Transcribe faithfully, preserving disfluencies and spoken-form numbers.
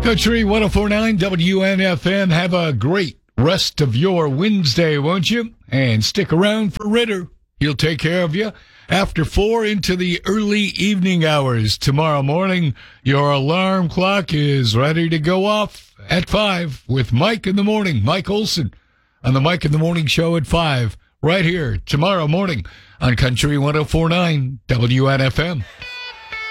Country one oh four point nine W N F M. Have a great rest of your Wednesday, won't you? And stick around for Ritter. He'll take care of you after four into the early evening hours. Tomorrow morning, your alarm clock is ready to go off at five with Mike in the Morning. Mike Olson on the Mike in the Morning show at five. Right here tomorrow morning on Country one oh four point nine W N F M.